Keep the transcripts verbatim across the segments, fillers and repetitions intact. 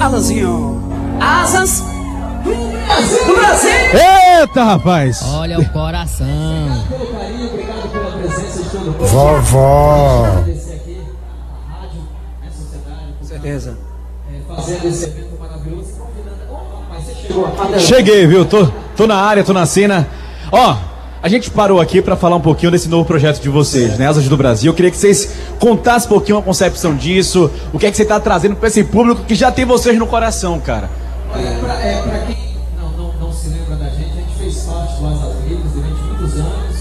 Alanzinho, asas do Brasil. Eita, rapaz. Olha o coração. Obrigado pelo carinho, obrigado pela presença de todo mundo. Vovó. Agradecer aqui a rádio, a sociedade, Com certeza. é, fazendo esse evento maravilhoso. Ô, rapaz, você chegou. Cheguei, viu? Tô, tô na área, tô na cena. Ó, a gente parou aqui pra falar um pouquinho desse novo projeto de vocês, né? Asas do Brasil. Eu queria que vocês contassem um pouquinho a concepção disso. O que é que você tá trazendo pra esse público que já tem vocês no coração, cara. Olha, pra, é, pra quem não, não, não se lembra da gente, a gente fez parte do Asas Livres durante muitos anos.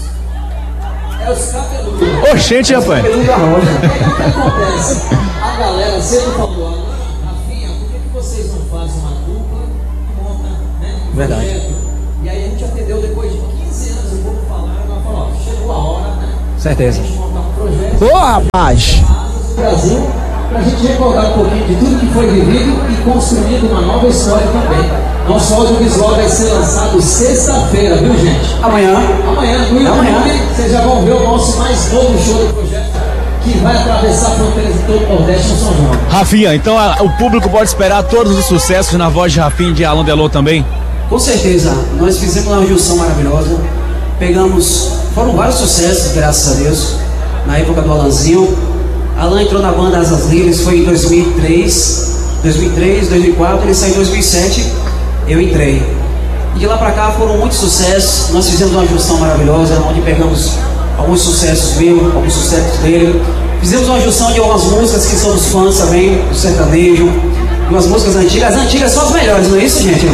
É os cabeludos. Oxente, rapaz. Cabeludo da roda. O que acontece? A galera sempre falou, Alan, Rafinha, por que, que vocês não fazem uma dupla e montam, né, um Verdade. projeto? E aí a gente atendeu depois de quinze anos, o povo falaram, ela falou, ó, chegou a hora, né? Certeza. A gente montar um projeto. Ô, rapaz. Asas do Brasil, pra gente recordar um pouquinho de tudo que foi vivido e construindo uma nova história também. Nosso audiovisual vai ser lançado sexta-feira, viu, gente? Amanhã. Amanhã, no YouTube, Amanhã. vocês já vão ver o nosso mais novo show do projeto, que vai atravessar fronteiras de todo o Nordeste no São João. Rafinha, então a- o público pode esperar todos os sucessos na voz de Rafinha e de Alan Delô também? Com certeza, nós fizemos uma junção maravilhosa. Pegamos, foram vários sucessos, graças a Deus, na época do Alanzinho. Alan entrou na banda Asas Livres, foi em dois mil e três, dois mil e três, dois mil e quatro, ele saiu em dois mil e sete, eu entrei. E de lá pra cá foram muitos sucessos, nós fizemos uma junção maravilhosa, onde pegamos alguns sucessos meus, alguns sucessos dele. Fizemos uma junção de algumas músicas que são dos fãs também, do sertanejo, umas músicas antigas. As antigas são as melhores, não é isso, gente?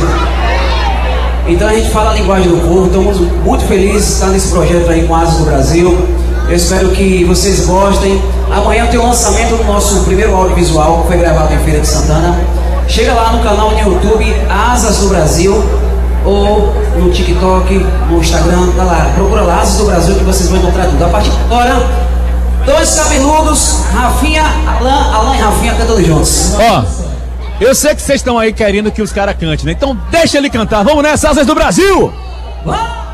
Então a gente fala a linguagem do povo, estamos muito felizes de estar nesse projeto aí com Asas do Brasil. Eu espero que vocês gostem. Amanhã tem o lançamento do nosso primeiro audiovisual, que foi gravado em Feira de Santana. Chega lá no canal do YouTube, Asas do Brasil, ou no TikTok, no Instagram, tá lá. Procura lá, Asas do Brasil, que vocês vão encontrar tudo. A partir de agora, dois cabeludos, Rafinha, Alan, Alan e Rafinha cantando juntos. Ó, eu sei que vocês estão aí querendo que os caras cantem, né? Então deixa ele cantar. Vamos nessa, Asas do Brasil! Vamos!